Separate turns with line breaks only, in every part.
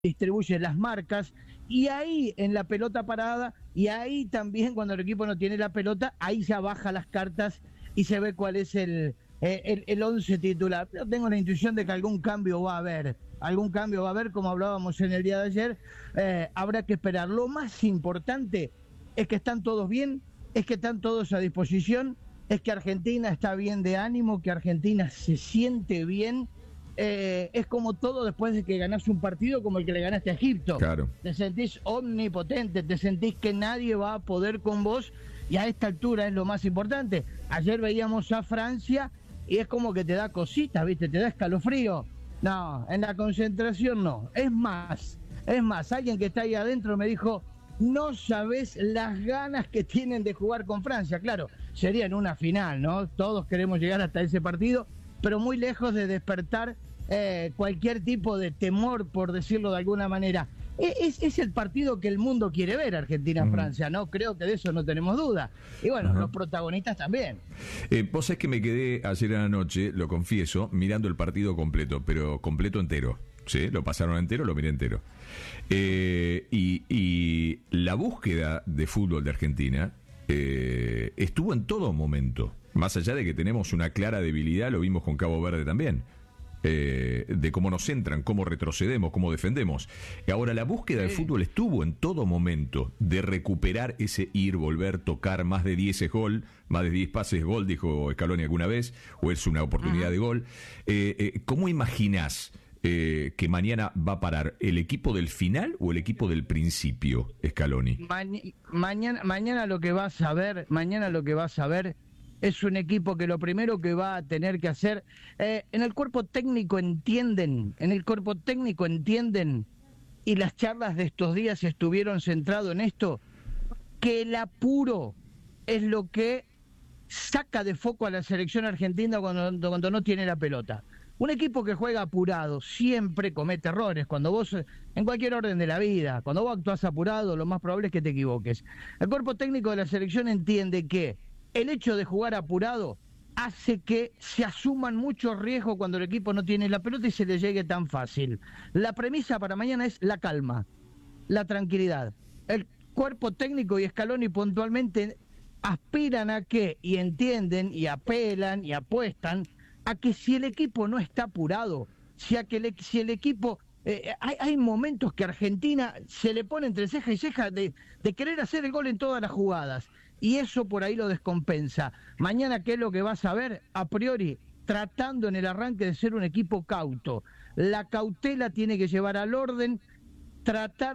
distribuye las marcas, y ahí en la pelota parada, y ahí también cuando el equipo no tiene la pelota, ahí ya baja las cartas y se ve cuál es el 11 titular. Yo tengo la intuición de que algún cambio va a haber, como hablábamos en el día de ayer. Habrá que esperar. Lo más importante es que están todos bien, es que están todos a disposición, es que Argentina está bien de ánimo, que Argentina se siente bien. Es como todo después de que ganás un partido como el que le ganaste a Egipto.
Claro.
Te sentís omnipotente, te sentís que nadie va a poder con vos, y a esta altura es lo más importante. Ayer veíamos a Francia y es como que te da cositas, ¿viste? Te da escalofrío. No, en la concentración no. Es más, alguien que está ahí adentro me dijo: no sabés las ganas que tienen de jugar con Francia. Claro, sería en una final, ¿no? Todos queremos llegar hasta ese partido, pero muy lejos de despertar cualquier tipo de temor, por decirlo de alguna manera. Es el partido que el mundo quiere ver, Argentina-Francia, ¿no? Creo que de eso no tenemos duda. Y bueno, los protagonistas también.
Vos sabés que me quedé ayer en la noche, lo confieso, mirando el partido completo, pero completo entero. Sí, lo pasaron entero, lo miré entero. Y la búsqueda de fútbol de Argentina estuvo en todo momento. Más allá de que tenemos una clara debilidad, lo vimos con Cabo Verde también, de cómo nos entran, cómo retrocedemos, cómo defendemos. Ahora, la búsqueda del fútbol estuvo en todo momento, de recuperar ese ir, volver, tocar. Más de 10 es gol, más de 10 pases gol, dijo Scaloni alguna vez, o es una oportunidad de gol. ¿Cómo imaginás que mañana va a parar el equipo del final o el equipo del principio, Scaloni?
Mañana lo que vas a ver, es un equipo que lo primero que va a tener que hacer, en el cuerpo técnico entienden, y las charlas de estos días estuvieron centrados en esto, que el apuro es lo que saca de foco a la selección argentina cuando no tiene la pelota. Un equipo que juega apurado siempre comete errores. Cuando vos, en cualquier orden de la vida, cuando vos actuás apurado, lo más probable es que te equivoques. El cuerpo técnico de la selección entiende que el hecho de jugar apurado hace que se asuman muchos riesgos cuando el equipo no tiene la pelota y se le llegue tan fácil. La premisa para mañana es la calma, la tranquilidad. El cuerpo técnico y Scaloni puntualmente aspiran a que, y entienden, y apelan, y apuestan a que si el equipo no está apurado, si el equipo... hay momentos que Argentina se le pone entre ceja y ceja de querer hacer el gol en todas las jugadas, y eso por ahí lo descompensa. Mañana, ¿qué es lo que vas a ver? A priori, tratando en el arranque de ser un equipo cauto. La cautela tiene que llevar al orden, tratar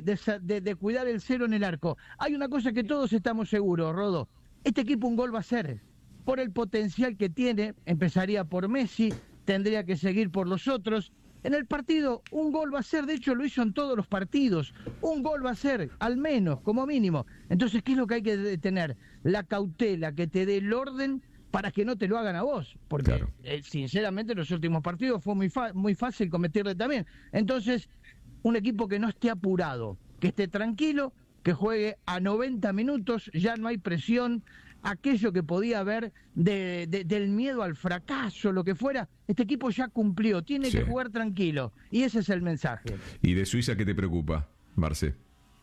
de cuidar el cero en el arco. Hay una cosa que todos estamos seguros, Rodo: este equipo un gol va a hacer. Por el potencial que tiene, empezaría por Messi, tendría que seguir por los otros. En el partido, un gol va a ser, de hecho lo hizo en todos los partidos, un gol va a ser, al menos, como mínimo. Entonces, ¿qué es lo que hay que tener? La cautela, que te dé el orden para que no te lo hagan a vos, porque
claro,
sinceramente en los últimos partidos fue muy fácil cometerle también. Entonces, un equipo que no esté apurado, que esté tranquilo, que juegue a 90 minutos, ya no hay presión. Aquello que podía haber del miedo al fracaso, lo que fuera, este equipo ya cumplió, tiene que jugar tranquilo, y ese es el mensaje.
¿Y de Suiza qué te preocupa, Marce?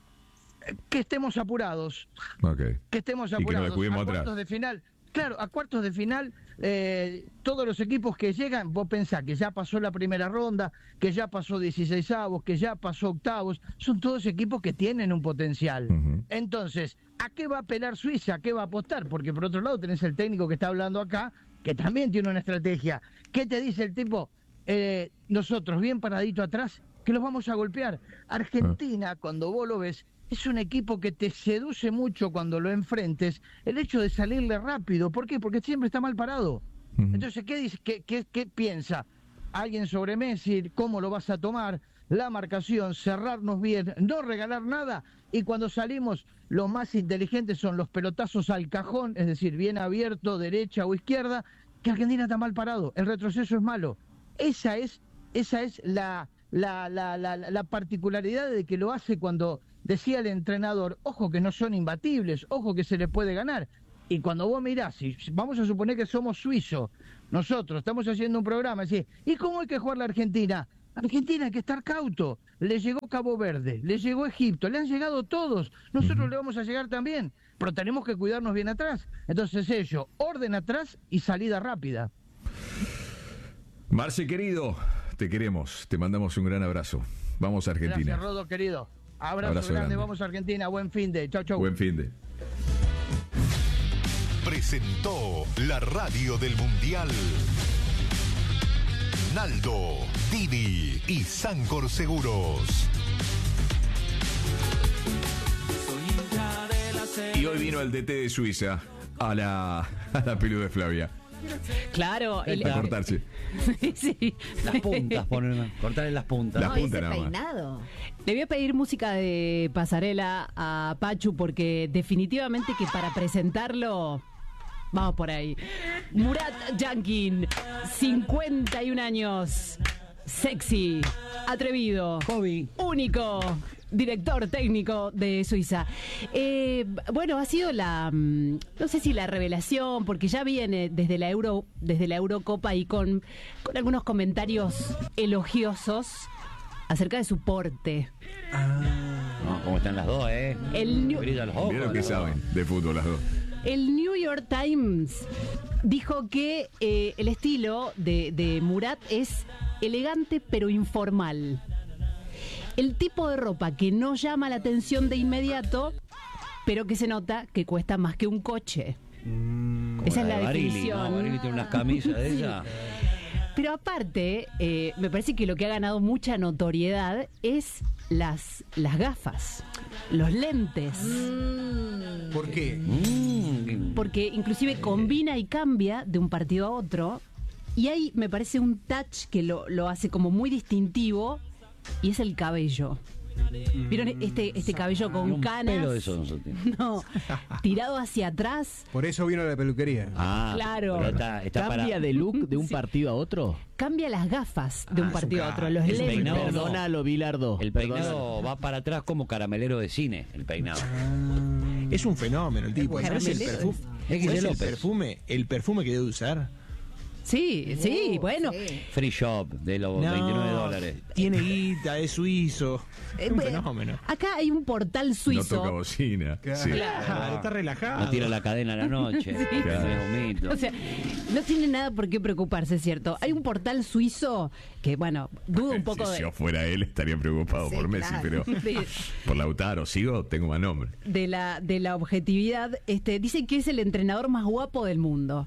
Que estemos apurados, que estemos apurados,
y que no le cuidemos
a cuartos
atrás
de final. Claro, a cuartos de final, todos los equipos que llegan, vos pensás que ya pasó la primera ronda, que ya pasó 16avos, que ya pasó octavos, son todos equipos que tienen un potencial. Entonces, ¿a qué va a apelar Suiza? ¿A qué va a apostar? Porque por otro lado tenés el técnico que está hablando acá, que también tiene una estrategia. ¿Qué te dice el tipo? Nosotros, bien paradito atrás, que los vamos a golpear. Argentina, cuando vos lo ves, es un equipo que te seduce mucho cuando lo enfrentes, el hecho de salirle rápido. ¿Por qué? Porque siempre está mal parado. Entonces, ¿qué dice? ¿Qué piensa? Alguien sobre Messi, ¿cómo lo vas a tomar? La marcación, cerrarnos bien, no regalar nada, y cuando salimos, los más inteligentes son los pelotazos al cajón, es decir, bien abierto, derecha o izquierda, que Argentina está mal parado, el retroceso es malo. Esa es la particularidad de que lo hace cuando decía el entrenador: ojo que no son imbatibles, ojo que se le puede ganar. Y cuando vos mirás, si vamos a suponer que somos suizos, nosotros estamos haciendo un programa, ¿sí? ¿Y cómo hay que jugar la Argentina? Argentina hay que estar cauto. Le llegó Cabo Verde, le llegó Egipto, le han llegado todos. Nosotros le vamos a llegar también, pero tenemos que cuidarnos bien atrás. Entonces orden atrás y salida rápida.
Marce, querido, te queremos, te mandamos un gran abrazo. Vamos a Argentina.
Gracias, Rodo, querido. Abrazo grande, vamos a Argentina. Buen fin de. Chau, chau.
Buen fin de.
Presentó la radio del Mundial Naldo, Didi y Sancor Seguros.
Y hoy vino el DT de Suiza a la Pelú de Flavia.
Claro,
A cortarse.
sí.
Las puntas, cortarle las puntas.
Las puntas
ese
nada más.
peinado.
Le voy a pedir música de pasarela a Pachu porque definitivamente que para presentarlo, vamos por ahí. Murat Yankin, 51 años, sexy, atrevido,
Hobby.
único, director técnico de Suiza. Bueno, ha sido no sé si la revelación, porque ya viene desde la Eurocopa y con algunos comentarios elogiosos acerca de su porte.
No, como están las dos, Brillan los ojos,
Vieron que
las dos.
saben de fútbol las dos.
El New York Times dijo que el estilo de Murat es elegante pero informal. El tipo de ropa que no llama la atención de inmediato, pero que se nota que cuesta más que un coche. Esa es la
Barili,
definición.
¿no? Barili tiene unas camisas de ella.
Pero aparte, me parece que lo que ha ganado mucha notoriedad es las gafas, los lentes.
¿Por qué?
Porque inclusive combina y cambia de un partido a otro. Y ahí me parece un touch que lo hace como muy distintivo, y es el cabello. ¿Vieron este cabello
Y
con
un
canas?
pelo de eso no se tiene.
No, tirado hacia atrás.
Por eso vino a la peluquería.
Claro.
Pero está
¿Cambia
para...
de look de un partido a otro?
Cambia las gafas de un
es un
partido a otro, los
El
lentes.
peinado no.
Perdónalo, Bilardo.
El peinado va para atrás como caramelero de cine, el peinado.
Es un fenómeno el tipo.
Bueno,
¿Sabes el
Caramelo.
perfume?
X.
¿Sabes
López.
el perfume que debe usar?
Sí, bueno.
Sí.
Free shop de los $29.
Tiene guita, es suizo. Es un
Bueno,
fenómeno.
acá hay un portal
No
suizo.
toca bocina. Sí.
Claro, está relajado.
No tira la cadena a la noche.
Claro.
No es un mito.
O sea, no tiene nada por qué preocuparse, es cierto. Hay un portal suizo que, bueno, dudo un poco
Si yo
de,
fuera él estaría preocupado
Sí,
por Messi,
claro.
pero por Lautaro sigo, tengo más nombre.
de la objetividad. Dicen que es el entrenador más guapo del mundo.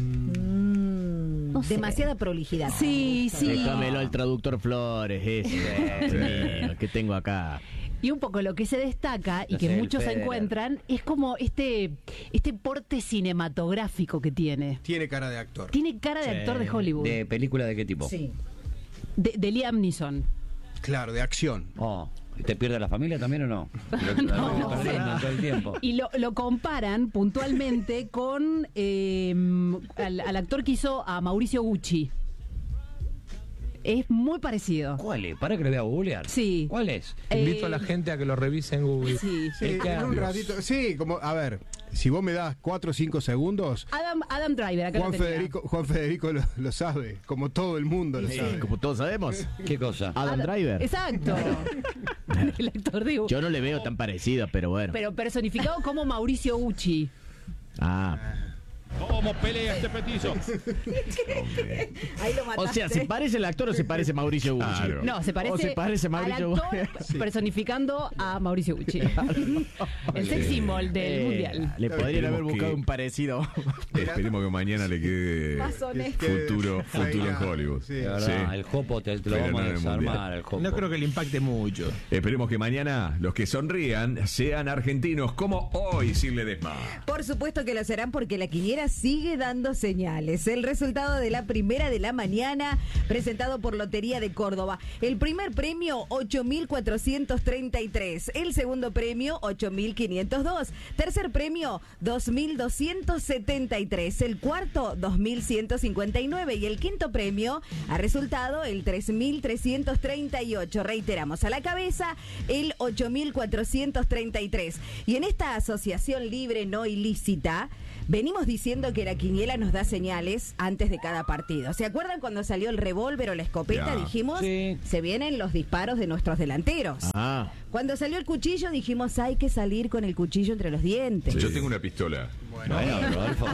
No sé.
Demasiada prolijidad.
Sí, sí.
Déjamelo al traductor Flores, ese mío, que tengo acá.
Y un poco lo que se destaca y
No
que
sé, el
muchos
Federer.
encuentran es como este porte cinematográfico que tiene.
Tiene cara de actor.
Tiene cara de actor de Hollywood.
¿De película de qué tipo?
Sí.
De Liam Neeson.
Claro, de acción.
Oh, ¿te pierde la familia también o no?
No,
Está
sí.
viendo todo el tiempo.
Y lo comparan puntualmente con al actor que hizo a Mauricio Gucci. Es muy parecido.
¿Cuál es? Para que lo voy a googlear.
Sí.
¿Cuál es?
Invito a la gente a que lo revise en Google.
Sí.
Sí, en un ratito. Sí, como, a ver, si vos me das 4 o 5 segundos,
Adam Driver, acá lo tenía.
Juan Federico lo sabe, como todo el mundo lo sabe.
Como todos sabemos.
¿Qué cosa?
Adam Driver.
Exacto. El actor de
Yo no le veo tan parecido, pero bueno.
Pero personificado como Mauricio Gucci.
Ah.
¿Cómo pelea este petizo?
Ahí lo
O
mataste.
sea, ¿se parece el actor o se parece Mauricio Gucci?
Claro.
No, se parece,
O se parece Mauricio
al actor
Gucci.
personificando a Mauricio Gucci. El sex symbol del mundial.
Le podrían haber
Esperemos
buscado
que-
un parecido.
Esperemos que mañana le quede
Más honesto.
futuro en
Reinado,
Hollywood.
sí.
De
Sí.
verdad, el Jopo te lo
Pero
vamos
no
a
en el
desarmar.
Mundial.
El Jopo.
No creo que le impacte mucho.
Esperemos que mañana los que sonrían sean argentinos como hoy, Sin Ledesma.
Por supuesto que lo serán porque la quiniela sigue dando señales. El resultado de la primera de la mañana, presentado por Lotería de Córdoba. El primer premio, 8.433. El segundo premio, 8.502. Tercer premio, 2.273. El cuarto, 2.159. Y el quinto premio ha resultado el 3.338. Reiteramos, a la cabeza, el 8.433. Y en esta asociación libre no ilícita, venimos diciendo diciendo que la quiniela nos da señales antes de cada partido. ¿Se acuerdan cuando salió el revólver o la escopeta?
Ya.
Dijimos,
Sí.
se vienen los disparos de nuestros delanteros.
Ah,
Cuando salió el cuchillo dijimos, hay que salir con el cuchillo entre los dientes.
Yo tengo una pistola.
Bueno, Rodolfo.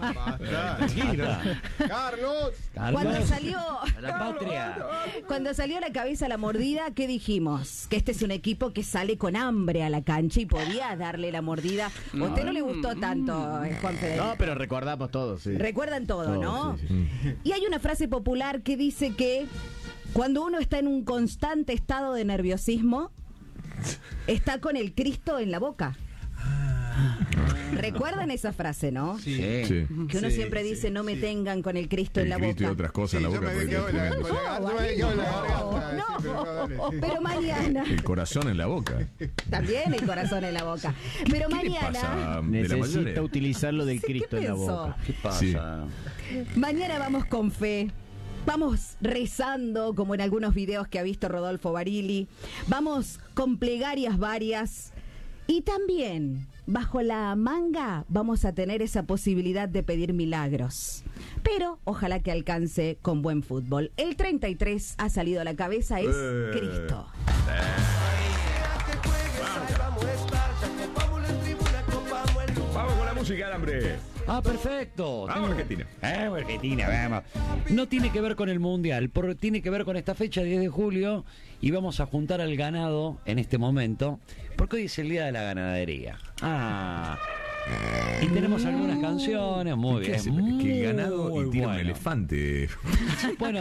Carlos.
Cuando salió...
A la patria.
Cuando salió a la cabeza la mordida, ¿qué dijimos? Que este es un equipo que sale con hambre a la cancha y podía darle la mordida. ¿A usted no le gustó tanto, Juan Federico?
no, pero recordamos todos, sí.
Recuerdan todo, ¿no?
sí, sí.
Y hay una frase popular que dice que cuando uno está en un constante estado de nerviosismo, está con el Cristo en la boca. ¿Recuerdan esa frase, no?
Sí.
Que uno siempre dice, no me tengan con el Cristo en
El
la
Cristo y
boca.
otras cosas en la
Sí,
boca.
yo me había
porque
quedado
después-
en la
No,
garganta.
pero mañana,
El corazón en la boca.
también el corazón en la boca. Pero
¿Qué le
mañana,
pasa de la
Necesita
mayoría?
utilizar lo del
Sí, ¿qué
Cristo en la
pensó?
boca.
¿Qué pasa?
Sí.
mañana vamos con fe. Vamos rezando, como en algunos videos que ha visto Rodolfo Barili. Vamos con plegarias varias. Y también, bajo la manga, vamos a tener esa posibilidad de pedir milagros. Pero ojalá que alcance con buen fútbol. El 33 ha salido a la cabeza, es Cristo.
Vamos con la música, hambre.
Ah, perfecto.
Vamos, Argentina.
Argentina, vamos. No tiene que ver con el Mundial, tiene que ver con esta fecha, 10 de julio, y vamos a juntar al ganado en este momento, porque hoy es el día de la ganadería. Y tenemos algunas canciones, muy
¿Qué
bien.
hace? Que el ganado
muy
y tira un
bueno.
elefante.
Bueno,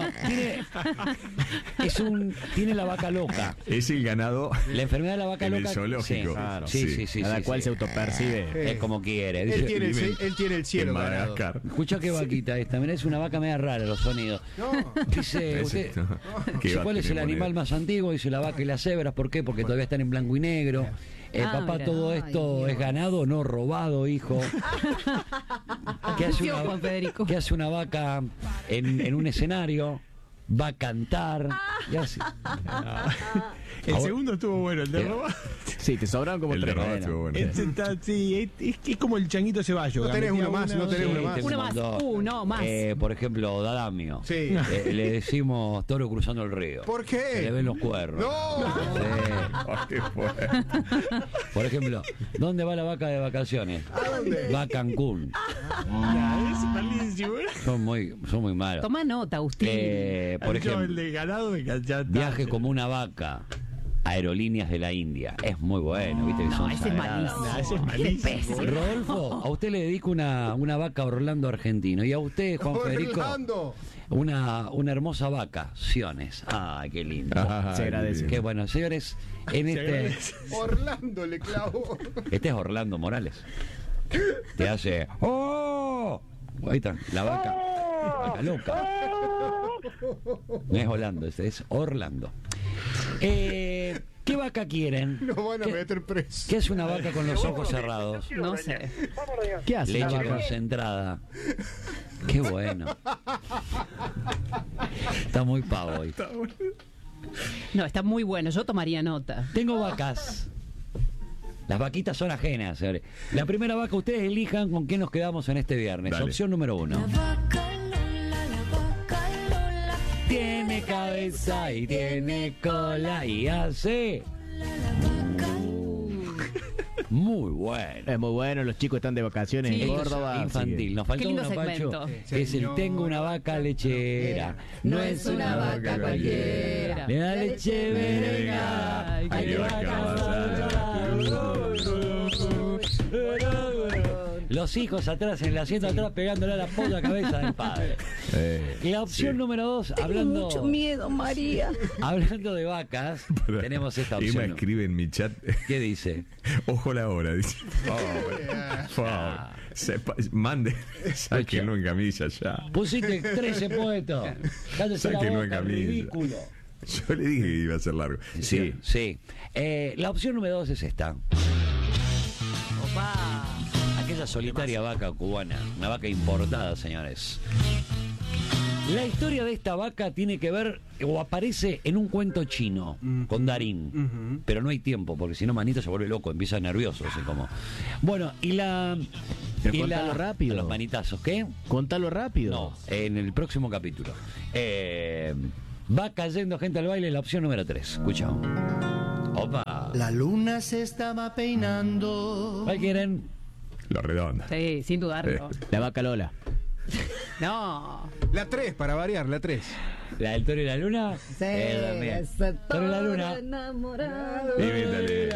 tiene la vaca loca.
Es el ganado
La enfermedad de la vaca
en el
loca.
zoológico.
Sí,
Claro.
sí.
Cada cual se
sí.
autopercibe.
Es como quiere.
Él
Dice,
tiene,
vive
él tiene el
en
cielo ganado.
Madagascar.
escucha qué vaquita esta, mirá, es una vaca media rara los sonidos.
No.
Dice, usted,
¿Qué
dice,
va a
¿cuál es el
querer
animal
poner?
más antiguo? Dice la vaca y las cebras. ¿Por qué? Porque todavía están en blanco y negro. Papá,
mira.
todo esto es ganado, no robado, hijo. ¿Qué hace
Tío Juan Federico.
qué hace una vaca en un escenario? Va a cantar. Y así.
El segundo estuvo bueno, el de
Bien.
robar.
Sí, te sobraron como
El de
tres.
robar estuvo bueno.
Este está, sí, es como el changuito Ceballos.
No tenés
Metía
una más, no tenés
Sí,
una más.
tengo
Una
un
más,
montón.
uno más.
Por ejemplo, Dadamio.
Sí.
Le decimos toro cruzando el río.
¿Por qué?
Se le ven los cuernos.
No.
Sí.
Ah, qué fuerte.
Por ejemplo, ¿dónde va la vaca de vacaciones?
¿A dónde?
Va a Cancún.
Es malísimo.
Son muy malos.
Toma nota, Agustín.
Por
Yo, el
ejemplo,
de ganado me encanta.
viaje como una vaca. Aerolíneas de la India. Es muy bueno, viste que son
ese es
sagradas.
malísimo.
Nah, ese es malísimo.
Rodolfo, a usted le dedico una vaca a Orlando Argentino. Y a usted, Juan Federico,
Orlando.
una hermosa vaca, Siones. Ay, qué lindo.
Ah,
Se agradece.
Qué bueno, señores, en este
Orlando le clavó.
este es Orlando Morales. Te hace ¡oh! Ahí está, la vaca loca. No es Orlando, es Orlando. ¿Qué vaca quieren?
Lo van a meter preso.
¿Qué es una vaca con los ojos cerrados?
No sé.
¿Qué hace la
Leche
vaca?
concentrada. Qué bueno. Está muy pavo hoy.
No, está muy bueno. Yo tomaría nota.
Tengo vacas. Las vaquitas son ajenas, señores. La primera vaca, ustedes elijan con qué nos quedamos en este viernes.
Dale.
Opción número 1. Tiene cabeza y tiene cola y hace... Muy bueno.
Es muy bueno, los chicos están de vacaciones
Sí.
en Córdoba.
Infantil. Nos faltó
Qué lindo
uno, Pacho,
segmento.
que es el tengo una vaca lechera. No es una vaca cualquiera. Le da leche venga.
Ay,
Ay,
qué
Los hijos atrás, en el asiento atrás, pegándole a la polla cabeza del padre. Y la opción número 2, hablando,
Mucho miedo, María.
hablando de vacas, tenemos esta
Emma
opción.
escribe en mi chat.
¿Qué dice?
Ojo la hora, dice. Por favor. Mande. Sáquenlo en camilla ya.
Pusiste 13 puestos. Cállese la
Sáquenlo en
boca,
camilla.
ridículo.
Yo le dije que iba a ser largo. Sí.
Sí. La opción número 2 es esta. Aquella solitaria vaca cubana, una vaca importada, señores. La historia de esta vaca tiene que ver o aparece en un cuento chino con Darín, pero no hay tiempo porque si no Manito se vuelve loco, empieza nervioso, así como. Bueno, y la
Pero
Y
contalo rápido.
Los manitazos, ¿qué?
Contalo rápido.
No, en el próximo capítulo. Va cayendo gente al baile, la opción número 3. Escucha. Opa.
La luna se estaba peinando.
¿Cuál quieren?
Lo redondo.
Sí, sin dudarlo.
La vaca Lola.
No.
La 3, para variar, la 3.
¿La del toro y la luna?
Sí,
También.
ese
Toro y la
toro
luna.
enamorado.
Invítale.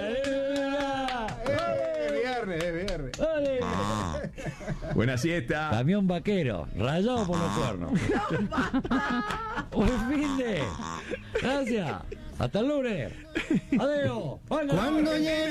Viernes.
¡Dale!
Buena siesta.
Camión vaquero, rayado por los cuernos. ¡Buen fin de! Gracias. Hasta el lunes. Adiós. Hola.
Cuando llegue